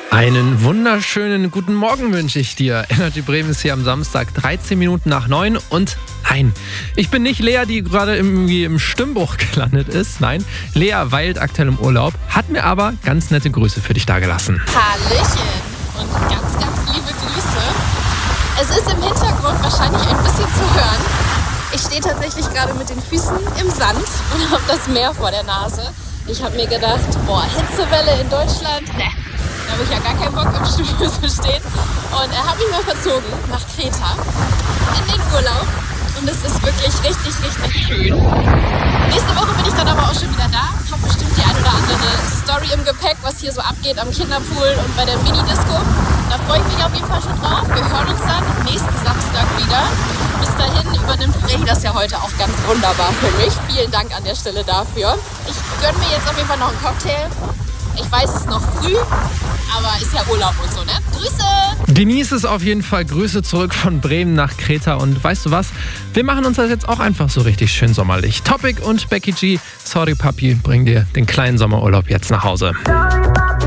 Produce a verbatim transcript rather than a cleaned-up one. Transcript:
Einen wunderschönen guten Morgen wünsche ich dir. Energy Bremen ist hier am Samstag, dreizehn Minuten nach neun. Und nein, ich bin nicht Lea, die gerade irgendwie im Stimmbruch gelandet ist. Nein, Lea weilt aktuell im Urlaub, hat mir aber ganz nette Grüße für dich dagelassen. Hallöchen und ganz, ganz liebe Grüße. Es ist im Hintergrund wahrscheinlich ein bisschen zu hören. Ich stehe tatsächlich gerade mit den Füßen im Sand und habe das Meer vor der Nase. Ich habe mir gedacht, boah, Hitzewelle in Deutschland, ne. Da habe ich ja gar keinen Bock im Studio zu stehen. Und er hat mich mal verzogen nach Kreta in den Urlaub. Und es ist wirklich richtig, richtig schön. Nächste Woche bin ich dann aber auch schon wieder da. Habe bestimmt die ein oder andere Story im Gepäck, was hier so abgeht am Kinderpool und bei der Mini-Disco. Da freue ich mich auf jeden Fall schon drauf. Wir hören uns dann nächsten Samstag wieder. Bis dahin übernimmt Frey das ja heute auch ganz wunderbar für mich. Vielen Dank an der Stelle dafür. Ich gönne mir jetzt auf jeden Fall noch einen Cocktail. Ich weiß, es ist noch früh, aber ist ja Urlaub und so, ne? Grüße! Genieß es auf jeden Fall. Grüße zurück von Bremen nach Kreta. Und weißt du was? Wir machen uns das jetzt auch einfach so richtig schön sommerlich. Topic und Becky G, Sorry Papi, bringen dir den kleinen Sommerurlaub jetzt nach Hause.